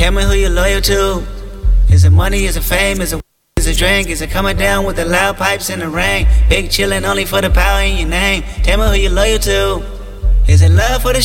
Tell me who you're loyal to. Is it money, is it fame, is it drink? Is it coming down with the loud pipes in the rain? Big chillin' only for the power in your name. Tell me who you're loyal to. Is it love for the